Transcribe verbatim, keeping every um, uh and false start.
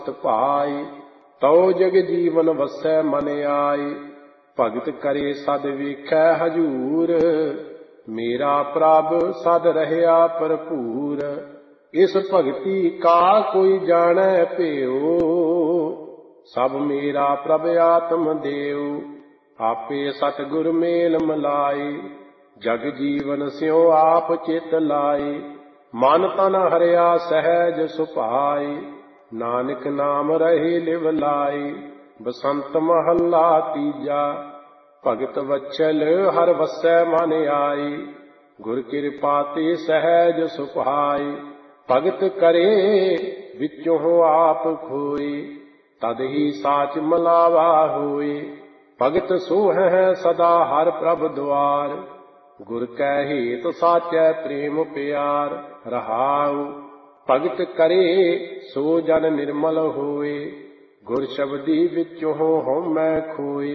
ਭਾਈ। ਤਉ ਜਗ ਜੀਵਨ ਵਸੈ ਮਨ ਆਈ। ਭਗਤ ਕਰੇ ਸਦ ਵੇਖੈ ਹਜੂਰ। ਮੇਰਾ ਪ੍ਰਭ ਸਦ ਰਹਿਆ ਭਰਪੂਰ। ਇਸ ਭਗਤੀ ਕਾ ਕੋਈ ਜਾਣੈ ਭਿਓ। ਸਭ ਮੇਰਾ ਪ੍ਰਭ ਆਤਮ ਦੇਉ। ਆਪੇ ਸਤਿਗੁਰ ਮੇਲ ਮਿਲਾਈ। ਜਗ ਜੀਵਨ ਸਿਉ ਆਪ ਚਿਤ ਲਾਈ। ਮਨ ਤਨ ਹਰਿਆ ਸਹਿਜ ਸੁਭਾਈ। ਨਾਨਕ ਨਾਮ ਰਹੇ ਲਿਵ ਲਾਈ। ਬਸੰਤ ਮਹੱਲਾ ਤੀਜਾ। ਭਗਤ ਵਛਲ ਹਰ ਵਸੈ ਮਨ ਆਈ। ਗੁਰ ਕਿਰਪਾ ਤੇ ਸਹਿਜ ਸੁਭਾਈ। ਭਗਤ ਕਰੇ ਵਿੱਚੋਂ ਆਪ ਖੋਈ। ਤਦ ਹੀ ਸਾਚ ਮਲਾਵਾ ਹੋਈ। ਭਗਤ ਸੋਹੈ ਸਦਾ ਹਰ ਪ੍ਰਭ ਦੁਆਰ। ਗੁਰ ਕੈ ਹੇਤ ਸਾਚੈ ਪ੍ਰੇਮ ਪਿਆਰ। ਰਹਾਉ ਭਗਤ ਕਰੇ ਸੋ ਜਨ ਨਿਰਮਲ ਹੋਏ। ਗੁਰ ਸ਼ਬਦੀ ਵਿੱਚੋਂ ਹਉਮੈ ਖੋਏ।